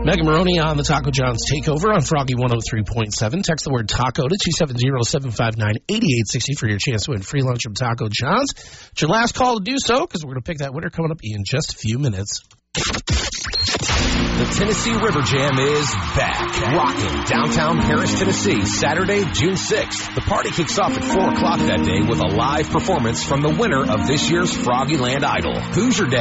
Megan Maroney on the Taco John's Takeover on Froggy 103.7. Text the word taco to 270-759-8860 for your chance to win free lunch from Taco John's. It's your last call to do so because we're going to pick that winner coming up in just a few minutes. The Tennessee River Jam is back. Rocking downtown Paris, Tennessee, Saturday, June 6th. The party kicks off at 4 o'clock that day with a live performance from the winner of this year's Froggyland Idol. Who's Your Dad?